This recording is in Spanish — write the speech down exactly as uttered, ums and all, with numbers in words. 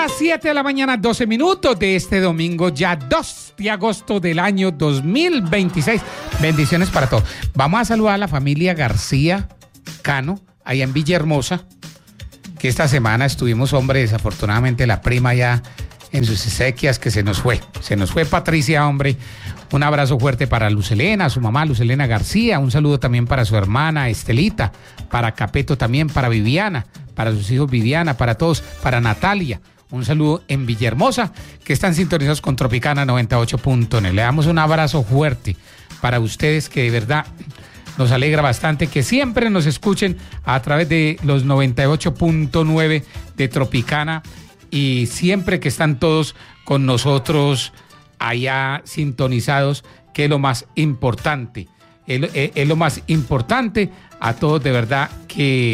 las siete de la mañana, doce minutos de este domingo, ya dos de agosto del año dos mil veintiséis. Bendiciones para todos. Vamos a saludar a la familia García Cano, allá en Villahermosa, que esta semana estuvimos, hombre, desafortunadamente la prima ya en sus exequias, que se nos fue. Se nos fue Patricia, hombre. Un abrazo fuerte para Lucelena, su mamá Lucelena García. Un saludo también para su hermana Estelita, para Capeto también, para Viviana, para sus hijos Viviana, para todos, para Natalia. Un saludo en Villahermosa, que están sintonizados con Tropicana noventa y ocho punto net. Le damos un abrazo fuerte para ustedes, que de verdad nos alegra bastante que siempre nos escuchen a través de los noventa y ocho punto nueve de Tropicana, y siempre que están todos con nosotros allá sintonizados, que es lo más importante. Es, es, es lo más importante a todos, de verdad, que